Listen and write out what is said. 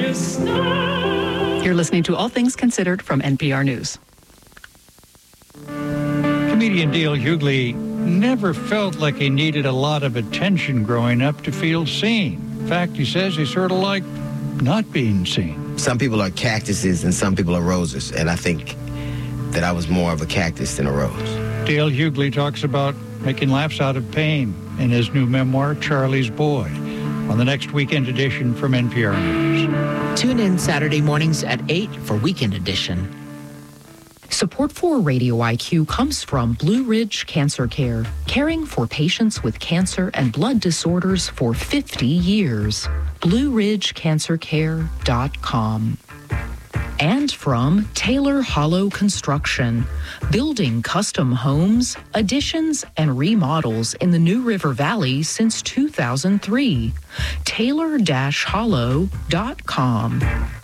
You're listening to All Things Considered from NPR News. Comedian Dale Hughley never felt like he needed a lot of attention growing up to feel seen. In fact, he says he sort of liked not being seen. Some people are cactuses and some people are roses, and I think that I was more of a cactus than a rose. Dale Hughley talks about making laughs out of pain in his new memoir, Charlie's Boy, on the next Weekend Edition from NPR News. Tune in Saturday mornings at 8 for Weekend Edition. Support for Radio IQ comes from Blue Ridge Cancer Care, caring for patients with cancer and blood disorders for 50 years. BlueRidgeCancerCare.com. And from Taylor Hollow Construction, building custom homes, additions, and remodels in the New River Valley since 2003. Taylor-Hollow.com.